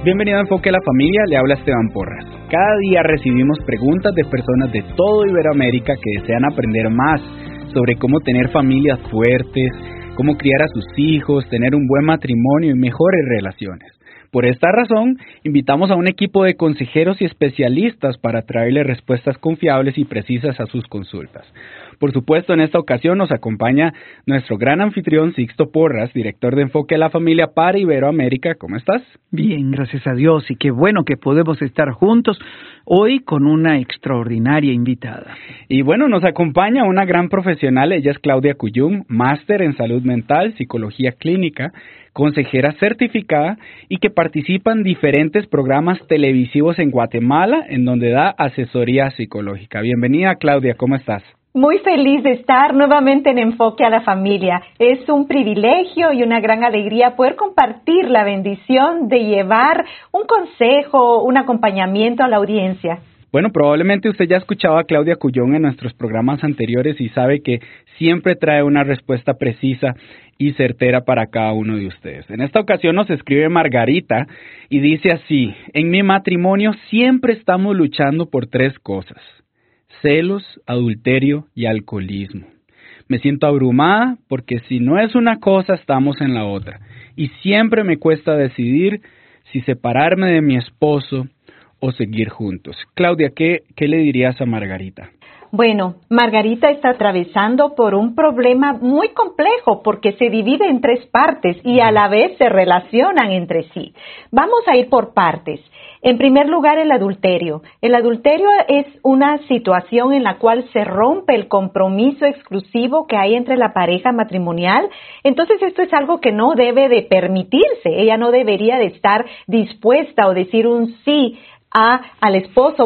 Bienvenido a Enfoque a la Familia, le habla Esteban Porras. Cada día recibimos preguntas de personas de todo Iberoamérica que desean aprender más sobre cómo tener familias fuertes, cómo criar a sus hijos, tener un buen matrimonio y mejores relaciones. Por esta razón, invitamos a un equipo de consejeros y especialistas para traerles respuestas confiables y precisas a sus consultas. Por supuesto, en esta ocasión nos acompaña nuestro gran anfitrión Sixto Porras, director de Enfoque a la Familia para Iberoamérica. ¿Cómo estás? Bien, gracias a Dios, y qué bueno que podemos estar juntos hoy con una extraordinaria invitada. Y bueno, nos acompaña una gran profesional, ella es Claudia Cuyum, máster en salud mental, psicología clínica, consejera certificada y que participa en diferentes programas televisivos en Guatemala, en donde da asesoría psicológica. Bienvenida, Claudia, ¿cómo estás? Muy feliz de estar nuevamente en Enfoque a la Familia. Es un privilegio y una gran alegría poder compartir la bendición de llevar un consejo, un acompañamiento a la audiencia. Bueno, probablemente usted ya escuchaba a Claudia Cuyón en nuestros programas anteriores y sabe que siempre trae una respuesta precisa y certera para cada uno de ustedes. En esta ocasión nos escribe Margarita y dice así: en mi matrimonio siempre estamos luchando por 3 cosas: celos, adulterio y alcoholismo. Me siento abrumada porque si no es una cosa, estamos en la otra. Y siempre me cuesta decidir si separarme de mi esposo o seguir juntos. Claudia, ¿qué le dirías a Margarita? Bueno, Margarita está atravesando por un problema muy complejo porque se divide en 3 partes y a la vez se relacionan entre sí. Vamos a ir por partes. En primer lugar, el adulterio. El adulterio es una situación en la cual se rompe el compromiso exclusivo que hay entre la pareja matrimonial. Entonces, esto es algo que no debe de permitirse. Ella no debería de estar dispuesta o decir un sí al esposo